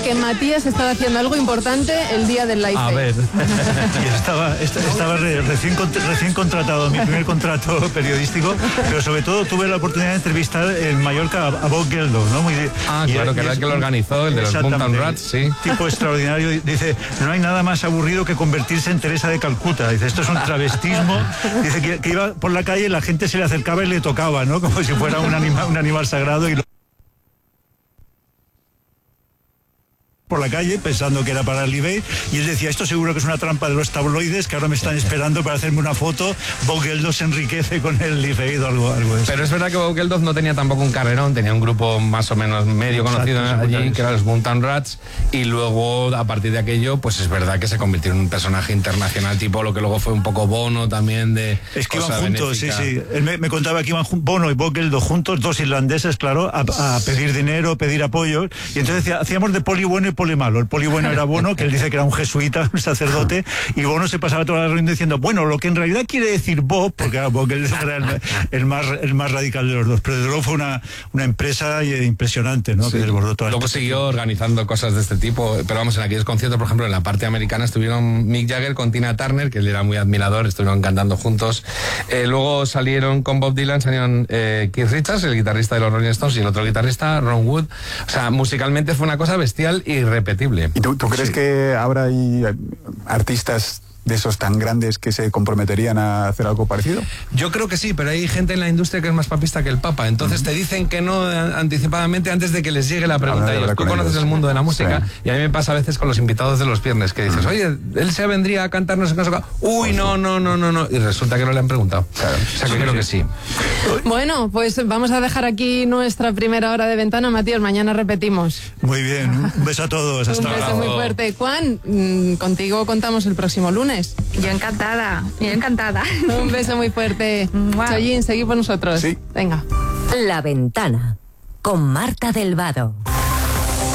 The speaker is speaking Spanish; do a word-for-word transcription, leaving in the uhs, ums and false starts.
que Matías estaba haciendo algo importante el día del Live A Aid. ver, estaba, estaba re, recién, recién contratado, mi primer contrato periodístico, pero sobre todo tuve la oportunidad de entrevistar en Mallorca a Bob Geldof, ¿no? Muy, ah, y, claro, que era el que lo organizó, el de los Mountain Rats, sí. Tipo extraordinario. Dice, no hay nada más aburrido que convertirse en Teresa de Calcuta. Dice, esto es un travestismo. Dice que, que iba por la calle y la gente se le acercaba y le tocaba, ¿no? Como si fuera un animal, un animal sagrado y lo... por la calle pensando que era para el Live Aid, y él decía, esto seguro que es una trampa de los tabloides que ahora me están esperando para hacerme una foto. Bob Geldof se enriquece con el Live Aid o algo, algo de eso. Pero es verdad que Bob Geldof no tenía tampoco un carrerón, tenía un grupo más o menos medio conocido Exacto, allí, que eran los Mountain Rats, y luego a partir de aquello pues es verdad que se convirtió en un personaje internacional, tipo lo que luego fue un poco Bono también de... Es que iban juntos, benéfica. sí, sí. Él me, me contaba que iban Bono y Bob Geldof juntos, dos irlandeses, claro, a, a pedir dinero, pedir apoyo, y entonces decía, hacíamos de poli bueno y poli malo. El poli bueno era Bono, que él dice que era un jesuita, un sacerdote, y Bono se pasaba toda la reunión diciendo, bueno, lo que en realidad quiere decir Bob, porque era, Bob era el, el, más, el más radical de los dos, pero de luego fue una, una empresa impresionante, ¿no? Sí. Que desbordó toda Luego siguió organizando cosas de este tipo, pero vamos, en aquellos conciertos, por ejemplo, en la parte americana estuvieron Mick Jagger con Tina Turner, que él era muy admirador, estuvieron cantando juntos. Eh, luego salieron con Bob Dylan, salieron eh, Keith Richards, el guitarrista de los Rolling Stones, y el otro guitarrista, Ron Wood. O sea, musicalmente fue una cosa bestial e irrepetible. ¿Y tú, tú crees sí. que ahora hay artistas de esos tan grandes que se comprometerían a hacer algo parecido? Yo creo que sí, pero hay gente en la industria que es más papista que el Papa, entonces uh-huh. te dicen que no anticipadamente antes de que les llegue la pregunta. Y tú conoces ellos. el mundo de la música, sí. y a mí me pasa a veces con los invitados de los viernes que dices, uh-huh. oye, él se vendría a cantar no sé qué, uy, no, no, no, no, no, y resulta que no le han preguntado. Claro. O sea que sí, creo sí. que sí. Bueno, pues vamos a dejar aquí nuestra primera hora de ventana, Matías, mañana repetimos. Muy bien, un beso a todos, hasta luego. Un beso muy fuerte. Juan, mmm, contigo contamos el próximo lunes. Yo encantada, yo encantada. Un beso muy fuerte. Wow. Chollín, seguid por nosotros. Sí. Venga. La Ventana, con Marta Delvado.